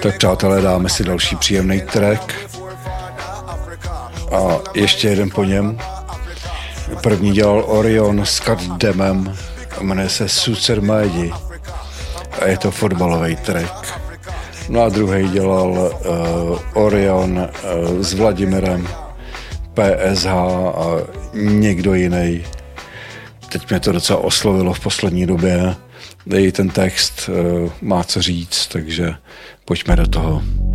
Tak přátelé, dáme si další příjemný track. A ještě jeden po něm. První dělal Orion s Kat Demem. Jmenuje se Sucer Médi. A je to fotbalový track. No a druhý dělal Orion s Vladimirem, PSH a někdo jiný. Teď mě to docela oslovilo v poslední době. I ten text má co říct, takže pojďme do toho.